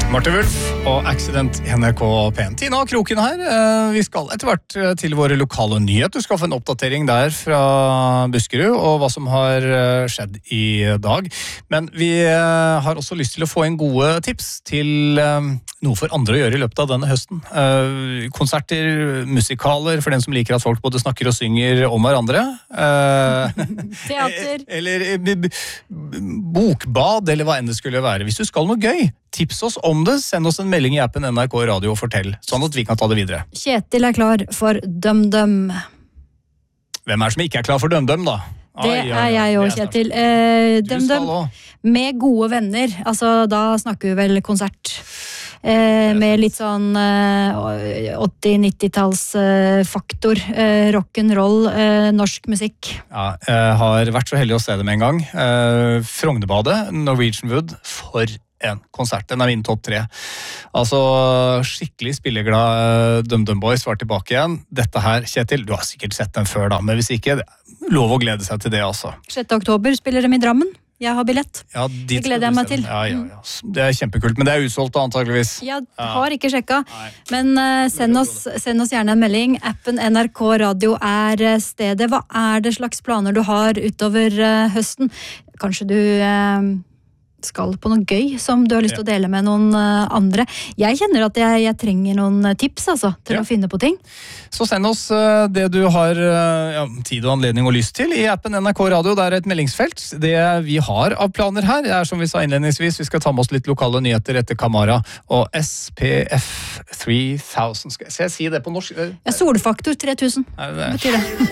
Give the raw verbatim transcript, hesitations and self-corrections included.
Marte Wulf og Accident i N R K P en. Tina Kroken her. Vi skal etter hvert til våre lokale nyheter. Du skal få en oppdatering der fra Buskerud og hva som har skjedd i dag. Men vi har også lyst til å få en gode tips til noe for andre å gjøre i løpet av denne høsten. Konserter, musikaler, for den som liker at folk både snakker og synger om hverandre. Teater. Eller bokbad, eller hva enn det skulle være. Hvis du skal noe gøy, tips oss om det. Send oss en melding i appen N R K Radio og fortell, sånn at vi kan ta det videre. Kjetil er klar for DumDum. Hvem er det som ikke er klar for DumDum, da? Det Ai, er jeg også, Kjetil. Eh, DumDum med gode venner. Altså, da snakker vi vel konsert. Eh, med litt sånn eh, åtti-nittitalls eh, faktor. Eh, rock'n'roll, eh, norsk musikk. Ja, jeg har vært så heldig å se dem en gang. Eh, Frognerbadet, Norwegian Wood, for en konsert. Den er min topp tre. Altså, skikkelig spilleglad DumDum Boys var tilbake igjen. Dette her, Kjetil, du har sikkert sett den før da, men hvis ikke, lov å glede seg til det altså. sjette oktober spiller de i Drammen. Jeg har billett. Ja, det gleder jeg meg til. Ja, ja, ja. Det er kjempekult, men det er utsolgt da, antageligvis. Jeg har ikke sjekka, men uh, send, oss, send oss gjerne en melding. Appen N R K Radio er stedet. Hva er det slags planer du har utover uh, høsten? Kanskje du uh, skal på noe gøy som du har lyst til å dele med noen uh, andre. Jeg kjenner at jeg, jeg trenger noen tips altså, til ja. å finne på ting. Så send oss uh, det du har uh, ja, tid og anledning og lyst til i appen N R K Radio. Det er et meldingsfelt. Det vi har av planer her er, som vi sa innledningsvis, vi skal ta med oss litt lokale nyheter etter Kamara og S P F tre tusen. Skal jeg si det på norsk? Ja, solfaktor tre tusen. Nei, det betyr det.